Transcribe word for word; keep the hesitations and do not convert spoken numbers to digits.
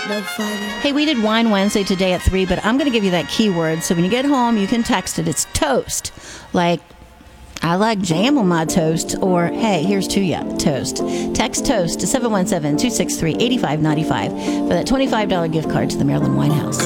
No fighting. Hey, we did Wine Wednesday today at three, but I'm going to give you that keyword. So when you get home, you can text it. It's toast. Like, I like jam on my toast. Or, hey, here's to ya, toast. Text toast to seven one seven, two six three, eight five nine five for that twenty-five dollars gift card to the Maryland Wine House.